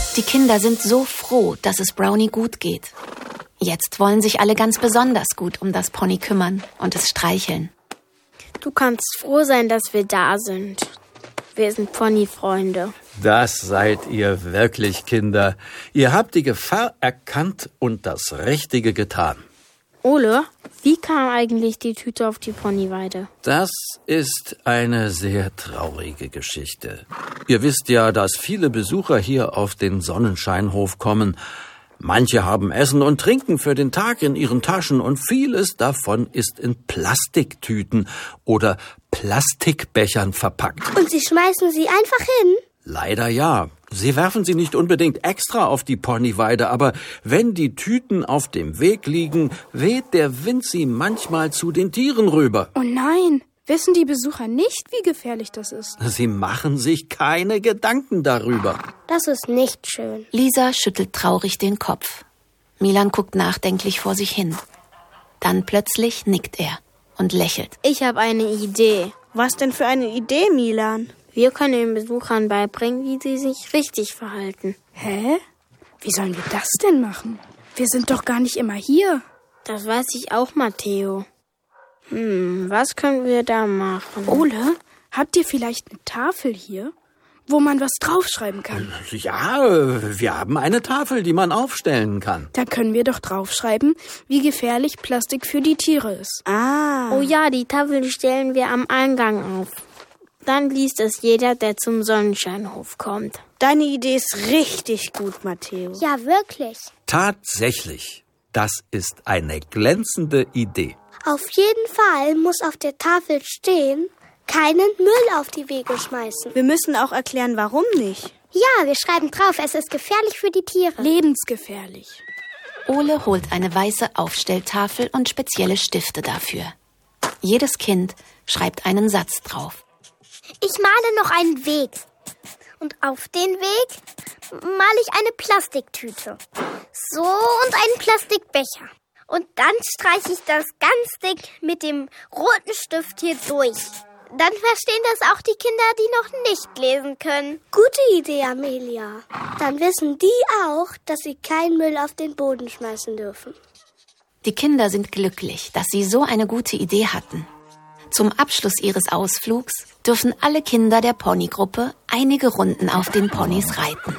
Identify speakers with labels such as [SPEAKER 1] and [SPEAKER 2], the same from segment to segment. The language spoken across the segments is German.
[SPEAKER 1] Die Kinder sind so froh, dass es Brownie gut geht. Jetzt wollen sich alle ganz besonders gut um das Pony kümmern und es streicheln.
[SPEAKER 2] Du kannst froh sein, dass wir da sind. Wir sind Ponyfreunde.
[SPEAKER 3] Das seid ihr wirklich, Kinder. Ihr habt die Gefahr erkannt und das Richtige getan.
[SPEAKER 2] Ole, wie kam eigentlich die Tüte auf die Ponyweide?
[SPEAKER 3] Das ist eine sehr traurige Geschichte. Ihr wisst ja, dass viele Besucher hier auf den Sonnenscheinhof kommen. Manche haben Essen und Trinken für den Tag in ihren Taschen und vieles davon ist in Plastiktüten oder Plastikbechern verpackt.
[SPEAKER 4] Und sie schmeißen sie einfach hin?
[SPEAKER 3] Leider ja. Sie werfen sie nicht unbedingt extra auf die Ponyweide, aber wenn die Tüten auf dem Weg liegen, weht der Wind sie manchmal zu den Tieren rüber.
[SPEAKER 5] Oh nein, wissen die Besucher nicht, wie gefährlich das ist?
[SPEAKER 3] Sie machen sich keine Gedanken darüber.
[SPEAKER 4] Das ist nicht schön.
[SPEAKER 1] Lisa schüttelt traurig den Kopf. Milan guckt nachdenklich vor sich hin. Dann plötzlich nickt er und lächelt.
[SPEAKER 2] Ich habe eine Idee.
[SPEAKER 6] Was denn für eine Idee, Milan?
[SPEAKER 2] Wir können den Besuchern beibringen, wie sie sich richtig verhalten.
[SPEAKER 5] Hä? Wie sollen wir das denn machen? Wir sind doch gar nicht immer hier.
[SPEAKER 2] Das weiß ich auch, Matteo. Was können wir da machen?
[SPEAKER 5] Ole, habt ihr vielleicht eine Tafel hier, wo man was draufschreiben kann?
[SPEAKER 3] Ja, wir haben eine Tafel, die man aufstellen kann.
[SPEAKER 5] Da können wir doch draufschreiben, wie gefährlich Plastik für die Tiere ist.
[SPEAKER 2] Oh ja, die Tafel stellen wir am Eingang auf. Dann liest es jeder, der zum Sonnenscheinhof kommt.
[SPEAKER 6] Deine Idee ist richtig gut, Matteo.
[SPEAKER 4] Ja, wirklich.
[SPEAKER 3] Tatsächlich, das ist eine glänzende Idee.
[SPEAKER 4] Auf jeden Fall muss auf der Tafel stehen, keinen Müll auf die Wege schmeißen.
[SPEAKER 6] Wir müssen auch erklären, warum nicht.
[SPEAKER 4] Ja, wir schreiben drauf, es ist gefährlich für die Tiere.
[SPEAKER 5] Lebensgefährlich.
[SPEAKER 1] Ole holt eine weiße Aufstelltafel und spezielle Stifte dafür. Jedes Kind schreibt einen Satz drauf.
[SPEAKER 4] Ich male noch einen Weg. Und auf den Weg male ich eine Plastiktüte. So, und einen Plastikbecher. Und dann streiche ich das ganz dick mit dem roten Stift hier durch. Dann verstehen das auch die Kinder, die noch nicht lesen können.
[SPEAKER 7] Gute Idee, Amelia. Dann wissen die auch, dass sie keinen Müll auf den Boden schmeißen dürfen.
[SPEAKER 1] Die Kinder sind glücklich, dass sie so eine gute Idee hatten. Zum Abschluss ihres Ausflugs dürfen alle Kinder der Ponygruppe einige Runden auf den Ponys reiten.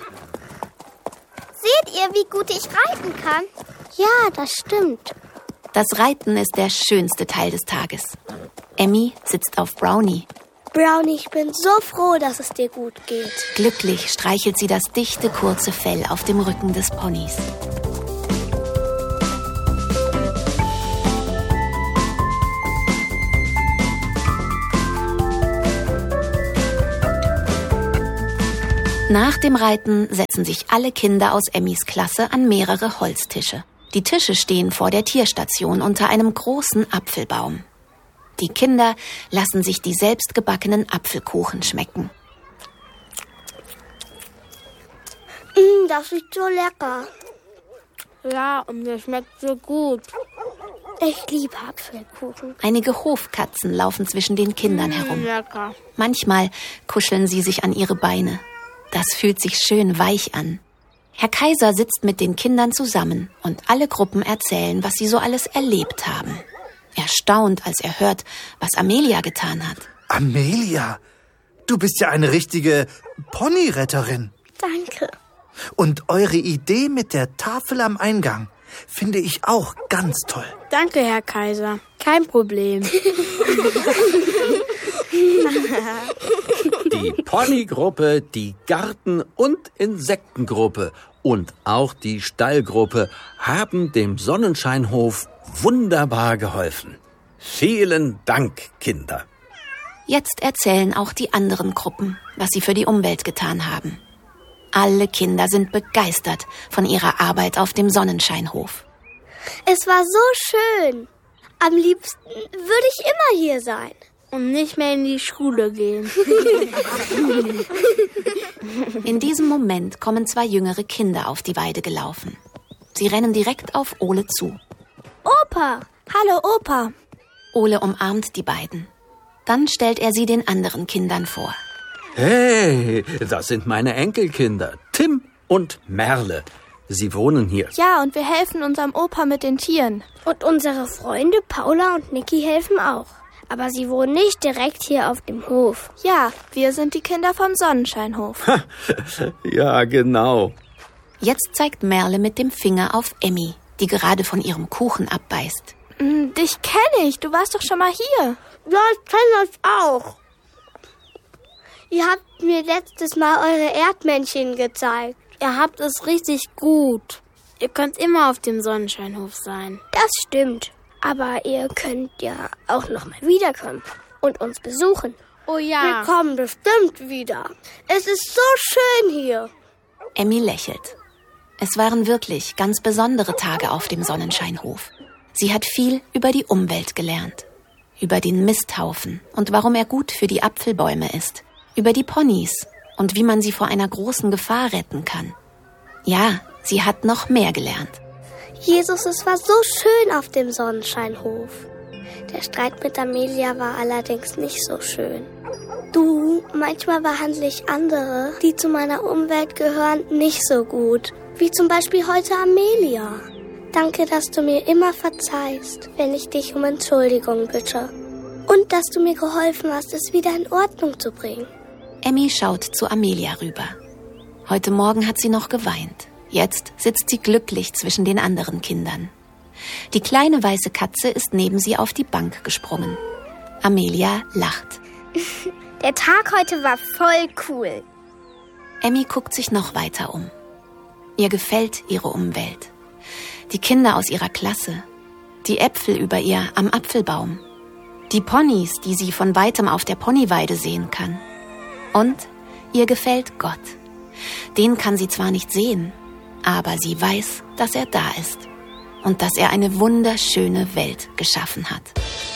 [SPEAKER 4] Seht ihr, wie gut ich reiten kann?
[SPEAKER 7] Ja, das stimmt.
[SPEAKER 1] Das Reiten ist der schönste Teil des Tages. Emmy sitzt auf Brownie.
[SPEAKER 7] Brownie, ich bin so froh, dass es dir gut geht.
[SPEAKER 1] Glücklich streichelt sie das dichte, kurze Fell auf dem Rücken des Ponys. Nach dem Reiten setzen sich alle Kinder aus Emmys Klasse an mehrere Holztische. Die Tische stehen vor der Tierstation unter einem großen Apfelbaum. Die Kinder lassen sich die selbstgebackenen Apfelkuchen schmecken.
[SPEAKER 7] Das riecht so lecker.
[SPEAKER 2] Ja, und der schmeckt so gut.
[SPEAKER 7] Ich liebe Apfelkuchen.
[SPEAKER 1] Einige Hofkatzen laufen zwischen den Kindern herum.
[SPEAKER 2] Lecker.
[SPEAKER 1] Manchmal kuscheln sie sich an ihre Beine. Das fühlt sich schön weich an. Herr Kaiser sitzt mit den Kindern zusammen und alle Gruppen erzählen, was sie so alles erlebt haben. Er staunt, als er hört, was Amelia getan hat.
[SPEAKER 8] Amelia, du bist ja eine richtige Ponyretterin.
[SPEAKER 7] Danke.
[SPEAKER 8] Und eure Idee mit der Tafel am Eingang finde ich auch ganz toll.
[SPEAKER 2] Danke, Herr Kaiser. Kein Problem.
[SPEAKER 3] Die Ponygruppe, die Garten- und Insektengruppe und auch die Stallgruppe haben dem Sonnenscheinhof wunderbar geholfen. Vielen Dank, Kinder.
[SPEAKER 1] Jetzt erzählen auch die anderen Gruppen, was sie für die Umwelt getan haben. Alle Kinder sind begeistert von ihrer Arbeit auf dem Sonnenscheinhof.
[SPEAKER 7] Es war so schön. Am liebsten würde ich immer hier sein.
[SPEAKER 2] Und nicht mehr in die Schule gehen.
[SPEAKER 1] In diesem Moment kommen 2 jüngere Kinder auf die Weide gelaufen. Sie rennen direkt auf Ole zu.
[SPEAKER 7] Opa! Hallo, Opa!
[SPEAKER 1] Ole umarmt die beiden. Dann stellt er sie den anderen Kindern vor.
[SPEAKER 3] Hey, das sind meine Enkelkinder, Tim und Merle. Sie wohnen hier.
[SPEAKER 5] Ja, und wir helfen unserem Opa mit den Tieren.
[SPEAKER 7] Und unsere Freunde Paula und Niki helfen auch. Aber sie wohnen nicht direkt hier auf dem Hof.
[SPEAKER 5] Ja, wir sind die Kinder vom Sonnenscheinhof.
[SPEAKER 3] Ja, genau.
[SPEAKER 1] Jetzt zeigt Merle mit dem Finger auf Emmy, die gerade von ihrem Kuchen abbeißt.
[SPEAKER 5] Dich kenne ich, du warst doch schon mal hier.
[SPEAKER 7] Ja, ich kenne euch auch. Ihr habt mir letztes Mal eure Erdmännchen gezeigt.
[SPEAKER 2] Ihr habt es richtig gut. Ihr könnt immer auf dem Sonnenscheinhof sein.
[SPEAKER 7] Das stimmt. Aber ihr könnt ja auch noch mal wiederkommen und uns besuchen.
[SPEAKER 2] Oh ja.
[SPEAKER 7] Wir kommen bestimmt wieder. Es ist so schön hier.
[SPEAKER 1] Emmy lächelt. Es waren wirklich ganz besondere Tage auf dem Sonnenscheinhof. Sie hat viel über die Umwelt gelernt. Über den Misthaufen und warum er gut für die Apfelbäume ist. Über die Ponys und wie man sie vor einer großen Gefahr retten kann. Ja, sie hat noch mehr gelernt.
[SPEAKER 7] Jesus, es war so schön auf dem Sonnenscheinhof. Der Streit mit Amelia war allerdings nicht so schön. Du, manchmal behandle ich andere, die zu meiner Umwelt gehören, nicht so gut. Wie zum Beispiel heute Amelia. Danke, dass du mir immer verzeihst, wenn ich dich um Entschuldigung bitte. Und dass du mir geholfen hast, es wieder in Ordnung zu bringen.
[SPEAKER 1] Emmy schaut zu Amelia rüber. Heute Morgen hat sie noch geweint. Jetzt sitzt sie glücklich zwischen den anderen Kindern. Die kleine weiße Katze ist neben sie auf die Bank gesprungen. Amelia lacht.
[SPEAKER 4] Der Tag heute war voll cool.
[SPEAKER 1] Emmy guckt sich noch weiter um. Ihr gefällt ihre Umwelt. Die Kinder aus ihrer Klasse. Die Äpfel über ihr am Apfelbaum. Die Ponys, die sie von weitem auf der Ponyweide sehen kann. Und ihr gefällt Gott. Den kann sie zwar nicht sehen, aber sie weiß, dass er da ist und dass er eine wunderschöne Welt geschaffen hat.